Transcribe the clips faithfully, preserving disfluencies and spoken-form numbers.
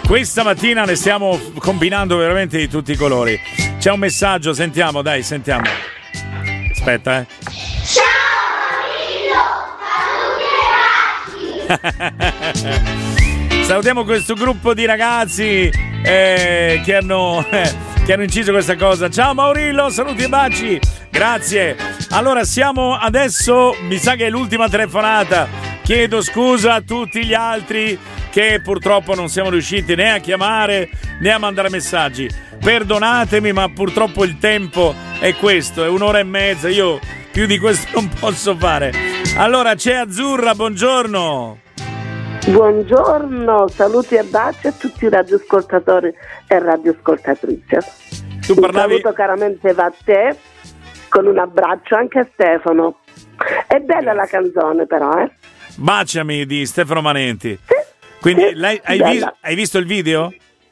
Questa mattina ne stiamo combinando veramente di tutti i colori. C'è un messaggio, sentiamo, dai, sentiamo. Aspetta, eh. Ciao ragazzi! Salutiamo questo gruppo di ragazzi eh, che hanno eh, che hanno inciso questa cosa. Ciao Maurillo, saluti e baci. Grazie. Allora siamo adesso, mi sa che è l'ultima telefonata. Chiedo scusa a tutti gli altri che purtroppo non siamo riusciti né a chiamare né a mandare messaggi. Perdonatemi, ma purtroppo il tempo è questo, è un'ora e mezza. Io più di questo non posso fare. Allora c'è Azzurra, buongiorno. Buongiorno, saluti e baci a tutti i radioascoltatori e radioascoltatrici. Tu parlavi... Un saluto caramente va a te, con un abbraccio anche a Stefano. È bella la canzone però, eh? Baciami di Stefano Manenti. Sì. Quindi sì, lei, hai, vis- hai visto il video?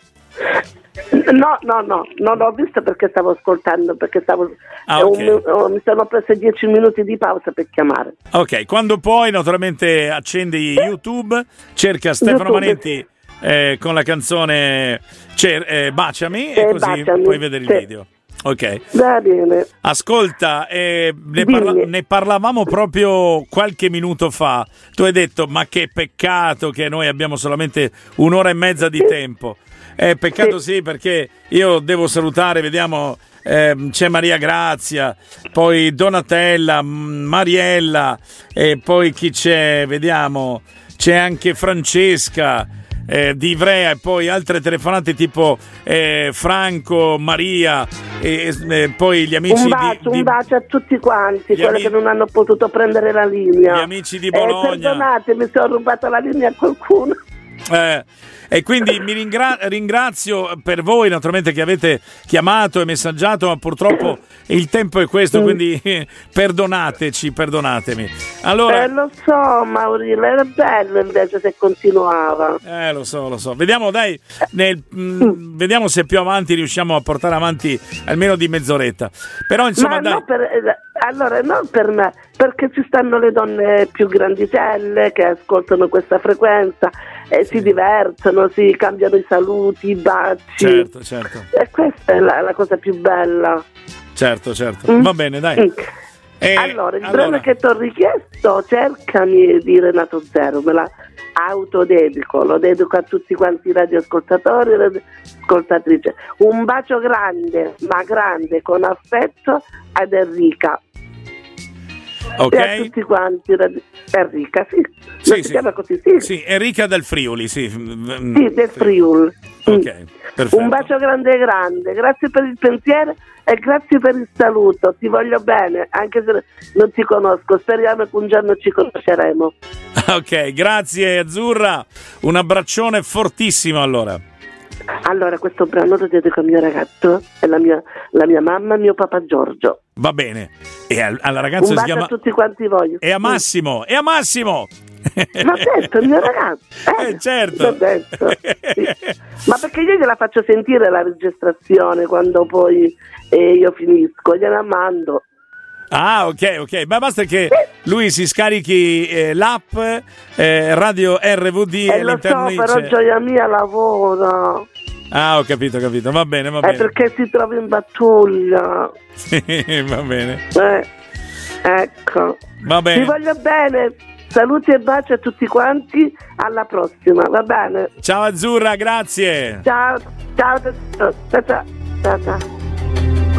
No, no, no, non l'ho visto perché stavo ascoltando, perché stavo ah, okay. un, oh, mi sono preso dieci minuti di pausa per chiamare. Ok, quando puoi naturalmente accendi YouTube, cerca Stefano YouTube, Manenti eh, con la canzone cer- eh, Baciami eh, e così baciami, puoi vedere il sì. video. Ok. Va bene. Ascolta, eh, ne, parla- ne parlavamo proprio qualche minuto fa. Tu hai detto, ma che peccato che noi abbiamo solamente un'ora e mezza di tempo. Eh, peccato sì, perché io devo salutare, vediamo, eh, c'è Maria Grazia, poi Donatella, Mariella, e poi chi c'è, vediamo, c'è anche Francesca eh, di Ivrea, e poi altre telefonate tipo eh, Franco, Maria, e eh, poi gli amici un bacio, di, un bacio a tutti quanti, quelli ami- che non hanno potuto prendere la linea. Gli amici di Bologna. Eh, perdonate, mi sono rubato la linea a qualcuno. Eh, e quindi mi ringra- ringrazio per voi naturalmente che avete chiamato e messaggiato, ma purtroppo il tempo è questo, quindi eh, perdonateci, perdonatemi. Allora, eh, lo so Maurillo, era bello invece se continuava. Eh, lo so, lo so. Vediamo, dai, nel, mh, vediamo se più avanti riusciamo a portare avanti almeno di mezz'oretta. Però insomma, Ma dai. no per, eh, allora non per me, perché ci stanno le donne più grandicelle che ascoltano questa frequenza e sì. si divertono, si cambiano i saluti, i baci. Certo, certo. E questa è la, la cosa più bella. Certo, certo. Mm? Va bene, dai. Mm. Eh, allora, il allora. brano che ti ho richiesto, Cercami di Renato Zero, me la autodedico, lo dedico a tutti quanti i radioascoltatori e radioascoltatrici. Un bacio grande, ma grande, con affetto ad Enrica. Ok. E a tutti quanti, radio... Enrica, sì. Sì, non si sì. chiama così, sì. Sì, Enrica del Friuli, sì. Sì, del Friuli. Ok, perfetto. Un bacio grande grande, grazie per il pensiero e grazie per il saluto, ti voglio bene, anche se non ti conosco, speriamo che un giorno ci conosceremo. Ok, grazie Azzurra, un abbraccione fortissimo allora. Allora, questo brano lo dedico al mio ragazzo, e la mia, la mia mamma e mio papà Giorgio. Va bene, e al, alla ragazza un si bacio chiama... a tutti quanti voi. E a Massimo, e a Massimo! Ma detto, il mio ragazzo. Eh, eh certo. Detto, sì. Ma perché io gliela faccio sentire la registrazione quando poi eh, io finisco, gliela mando. Ah, ok, ok. Ma basta che lui si scarichi eh, l'app eh, Radio R V D e, e all'interno lo so, però Gioia Mia lavora. Ah, ho capito, ho capito. Va bene, va bene. È perché si trova in battaglia. Sì, va bene. Eh, ecco. Va bene. Ti voglio bene. Saluti e baci a tutti quanti, alla prossima, va bene? Ciao Azzurra, grazie. Ciao, ciao, ciao, ciao, ciao, ciao.